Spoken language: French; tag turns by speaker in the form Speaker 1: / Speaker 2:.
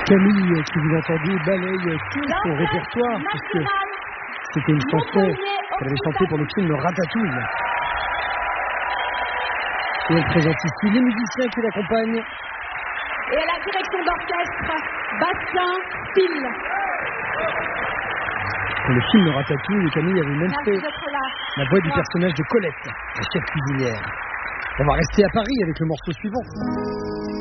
Speaker 1: Camille, qui vous entendez, balaye tout son répertoire, puisque c'était une chanson qu'elle avait chantée pour le film Ratatouille. Et elle présente ici les musiciens qui l'accompagnent.
Speaker 2: Et à la direction d'orchestre, Bastien Phil.
Speaker 1: Pour le film Ratatouille, Camille avait même fait la voix du personnage de Colette, la chef cuisinière. On va rester à Paris avec le morceau suivant.